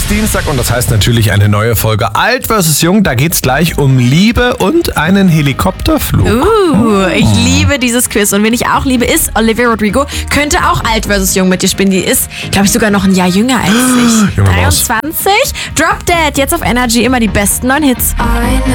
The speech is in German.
ist Dienstag und das heißt natürlich eine neue Folge Alt vs. Jung. Da geht's gleich um Liebe und einen Helikopterflug. Ich liebe dieses Quiz. Und wen ich auch liebe, ist Olivia Rodrigo. Könnte auch Alt vs. Jung mit dir spielen. Die ist, glaube ich, sogar noch ein Jahr jünger als ich. Junge 23. Drop Dead, jetzt auf Energy, immer die besten neuen Hits. I know